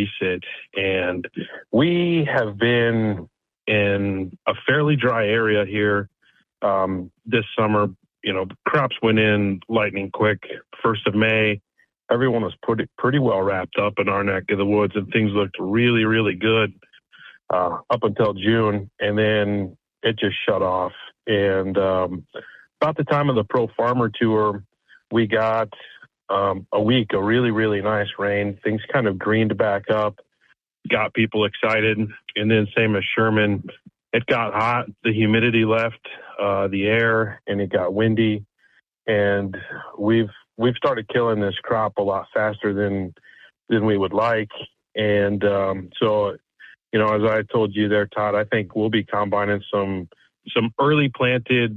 we sit. And we have been in a fairly dry area here this summer. Crops went in lightning quick, 1st of May. Everyone was pretty well wrapped up in our neck of the woods, and things looked really, really good up until June, and then it just shut off. And about the time of the Pro Farmer Tour, we got a week of really, really nice rain. Things kind of greened back up, got people excited, and then same as Sherman, it got hot, the humidity left the air, and it got windy, and we've started killing this crop a lot faster than we would like. And so, as I told you there, Todd, I think we'll be combining some early planted,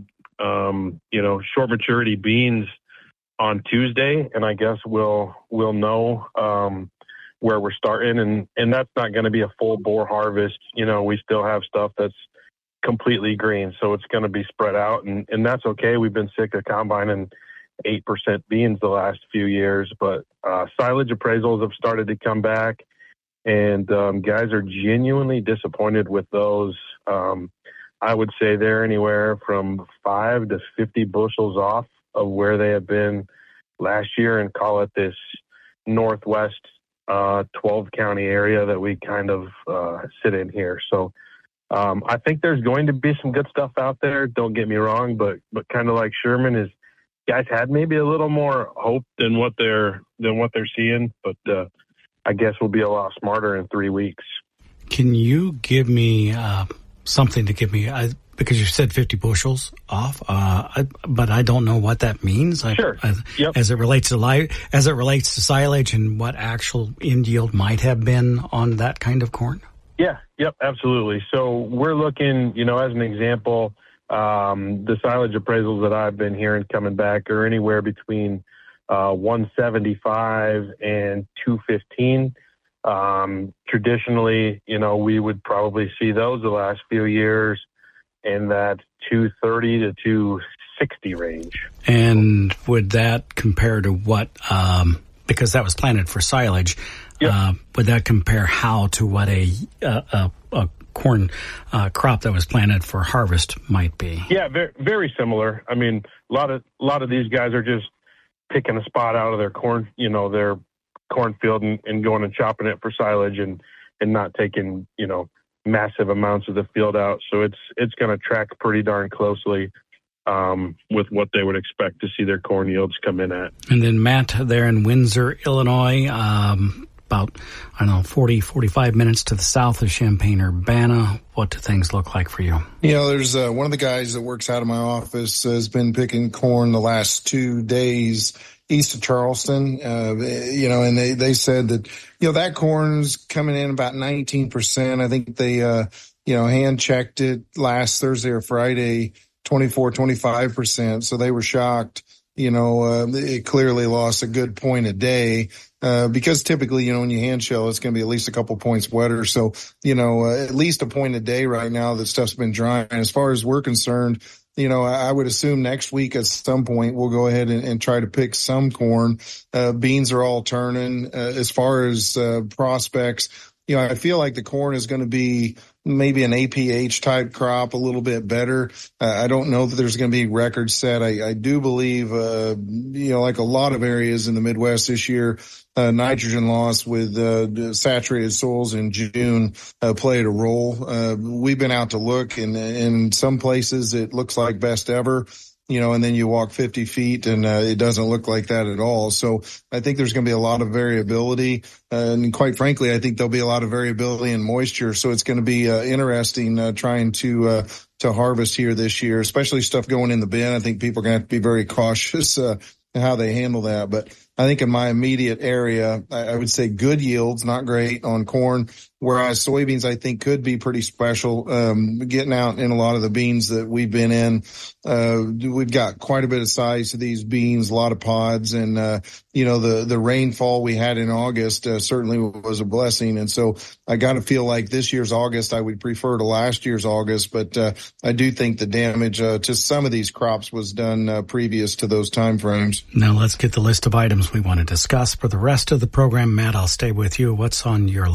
short maturity beans on Tuesday, and I guess we'll know where we're starting, and that's not going to be a full bore harvest. We still have stuff that's completely green, so it's going to be spread out, and that's okay. We've been sick of combining 8% beans the last few years, but silage appraisals have started to come back, and guys are genuinely disappointed with those. I would say they're anywhere from 5 to 50 bushels off of where they have been last year, and call it this northwest 12 county area that we kind of sit in here. So I think there's going to be some good stuff out there. Don't get me wrong, but kind of like Sherman, is guys had maybe a little more hope than what they're seeing. But I guess we'll be a lot smarter in 3 weeks. Can you give me something to give me? Because you said 50 bushels off, but I don't know what that means. Sure. Yep. As it relates to silage and what actual end yield might have been on that kind of corn. Yeah. Yep. Absolutely. So we're looking, as an example, the silage appraisals that I've been hearing coming back are anywhere between 175 and 215. Traditionally, we would probably see those the last few years in that 230 to 260 range. And would that compare to what, because that was planted for silage, yep. Would that compare how to what a corn crop that was planted for harvest might be? Yeah, very, very similar. I mean, a lot of these guys are just picking a spot out of their corn, their cornfield and going and chopping it for silage and not taking, massive amounts of the field out. So it's going to track pretty darn closely with what they would expect to see their corn yields come in at. And then Matt, there in Windsor, Illinois, about, 45 minutes to the south of Champaign-Urbana. What do things look like for you? There's one of the guys that works out of my office has been picking corn the last 2 days east of Charleston, and they said that, that corn's coming in about 19%. I think they, hand checked it last Thursday or Friday, 25%. So they were shocked. It clearly lost a good point a day, because typically, when you hand shell, it's going to be at least a couple points wetter. So, at least a point a day right now that stuff's been drying. As far as we're concerned, I would assume next week at some point we'll go ahead and try to pick some corn. Beans are all turning. As far as prospects, I feel like the corn is going to be maybe an APH type crop, a little bit better. I don't know that there's going to be record set. I do believe, like a lot of areas in the Midwest this year, nitrogen loss with saturated soils in June played a role. We've been out to look, and in some places it looks like best ever. And then you walk 50 feet and it doesn't look like that at all. So I think there's going to be a lot of variability. And quite frankly, I think there'll be a lot of variability in moisture. So it's going to be interesting trying to harvest here this year, especially stuff going in the bin. I think people are going to have to be very cautious how they handle that. But I think in my immediate area, I would say good yields, not great on corn, whereas soybeans I think could be pretty special. Getting out in a lot of the beans that we've been in, we've got quite a bit of size to these beans, a lot of pods, and the rainfall we had in August certainly was a blessing. And so I got to feel like this year's August I would prefer to last year's August, but I do think the damage to some of these crops was done previous to those time frames. Now let's get the list of items we want to discuss for the rest of the program. Matt, I'll stay with you. What's on your list?